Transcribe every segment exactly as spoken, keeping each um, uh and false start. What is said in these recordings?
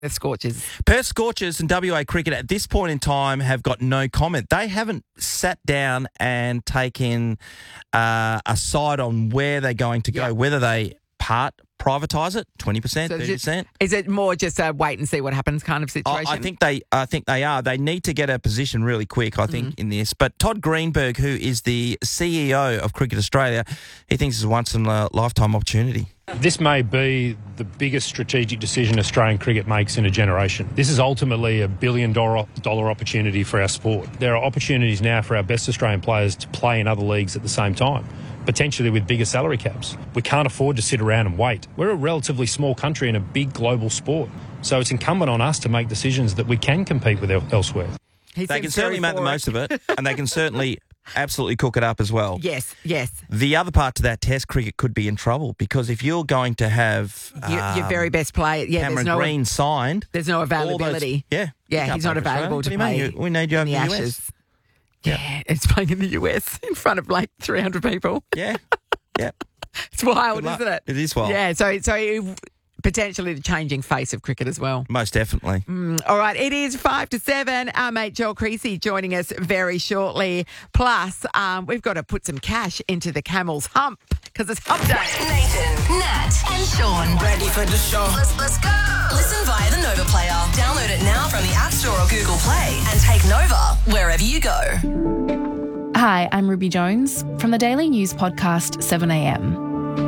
The Scorchers. Perth Scorchers and W A Cricket at this point in time have got no comment. They haven't sat down and taken uh, a side on where they're going to go, Yeah. whether they part privatise it, twenty percent, So thirty percent. Is it more just a wait and see what happens kind of situation? I, I think they I think they are. They need to get a position really quick, I think, Mm-hmm. in this. But Todd Greenberg, who is the C E O of Cricket Australia, he thinks it's a once-in-a-lifetime opportunity. This may be the biggest strategic decision Australian cricket makes in a generation. This is ultimately a billion dollar, dollar opportunity for our sport. There are opportunities now for our best Australian players to play in other leagues at the same time, potentially with bigger salary caps. We can't afford to sit around and wait. We're a relatively small country in a big global sport, so it's incumbent on us to make decisions that we can compete with el- elsewhere. He They seems can certainly very make the most of it, and they can certainly absolutely cook it up as well. Yes, yes. The other part to that, Test cricket could be in trouble because if you're going to have Your, your um, very best player. Yeah, Cameron there's no Green signed, there's no all those- availability. yeah, Yeah, you can't he's not play for available Australia. to What do you mean? play You- We need you in in the the U S. Ashes. Yeah, it's playing in the U S in front of like three hundred people. Yeah, yeah. It's wild, Good luck. isn't it? It is wild. Yeah, so so potentially the changing face of cricket as well. Most definitely. Mm, all right, it is five to seven. Our mate Joel Creasy joining us very shortly. Plus, um, we've got to put some cash into the camel's hump because it's hump day. Nathan, Nat, and Sean. Ready for the show. Let's, let's go. Listen via the Nova Player. Download it now from the App Store or Google Play and take Nova wherever you go. Hi, I'm Ruby Jones from the daily news podcast seven a m.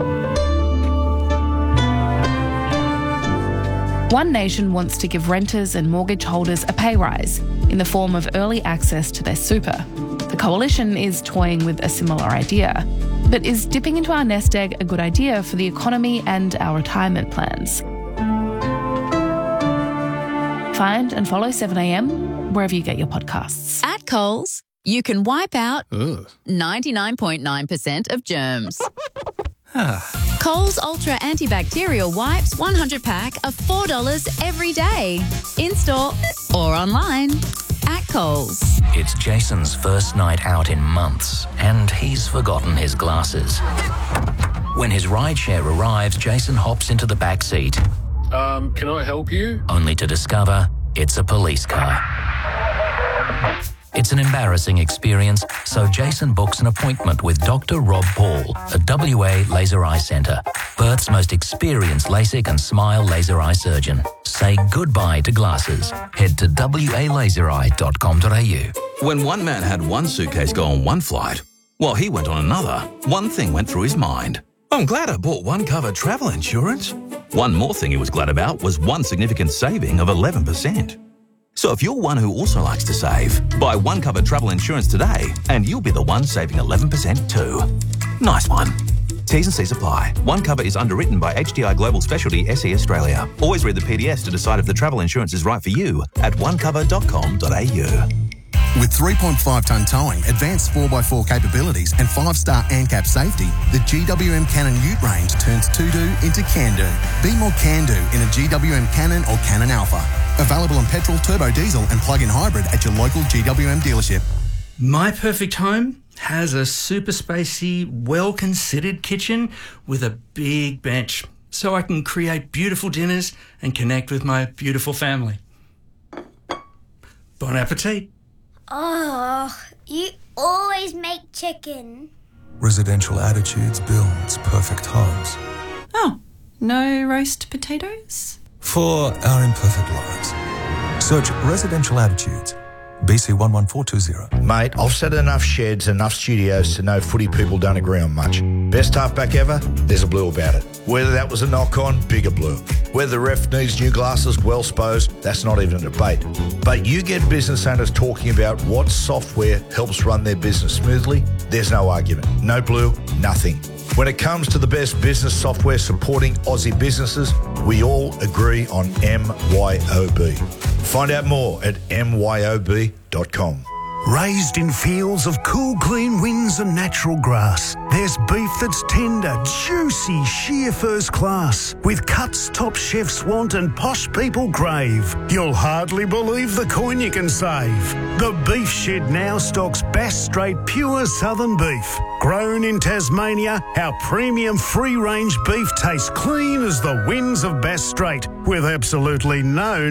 One Nation wants to give renters and mortgage holders a pay rise in the form of early access to their super. The coalition is toying with a similar idea. But is dipping into our nest egg a good idea for the economy and our retirement plans? Find and follow seven a m wherever you get your podcasts. At Coles, you can wipe out ninety-nine point nine percent of germs. Coles Ultra Antibacterial Wipes one hundred pack are four dollars every day. In-store or online at Coles. It's Jason's first night out in months, and he's forgotten his glasses. When his rideshare arrives, Jason hops into the back seat, Um, can I help you? only to discover it's a police car. It's an embarrassing experience, so Jason books an appointment with Doctor Rob Paul at W A Laser Eye Centre, Perth's most experienced LASIK and SMILE laser eye surgeon. Say goodbye to glasses. Head to w a laser eye dot com dot a u. When one man had one suitcase go on one flight, while he went on another, one thing went through his mind. I'm glad I bought one cover travel insurance. One more thing he was glad about was one significant saving of eleven percent. So if you're one who also likes to save, buy one cover travel insurance today and you'll be the one saving eleven percent too. Nice one. T's and C's apply. One cover is underwritten by H D I Global Specialty S E Australia. Always read the P D S to decide if the travel insurance is right for you at one cover dot com dot a u. With three point five tonne towing, advanced four by four capabilities and five star ANCAP safety, the G W M Cannon Ute range turns to-do into can-do. Be more can-do in a G W M Cannon or Cannon Alpha. Available in petrol, turbo diesel and plug-in hybrid at your local G W M dealership. My perfect home has a super spacey, well-considered kitchen with a big bench so I can create beautiful dinners and connect with my beautiful family. Bon appetit. Oh, you always make chicken. Residential Attitudes builds perfect homes. Oh, no roast potatoes? For our imperfect lives. Search Residential Attitudes. B C one one four two zero. Mate, I've set enough sheds, enough studios to know footy people don't agree on much. Best halfback ever? There's a blue about it. Whether that was a knock-on, bigger blue. Whether the ref needs new glasses, well supposed, that's not even a debate. But you get business owners talking about what software helps run their business smoothly, there's no argument. No blue, nothing. When it comes to the best business software supporting Aussie businesses, we all agree on M Y O B. Find out more at m y o b dot com. Raised in fields of cool, clean winds and natural grass, there's beef that's tender, juicy, sheer first class, with cuts top chefs want and posh people crave. You'll hardly believe the coin you can save. The Beef Shed now stocks Bass Strait pure southern beef. Grown in Tasmania, our premium free-range beef tastes clean as the winds of Bass Strait. with absolutely no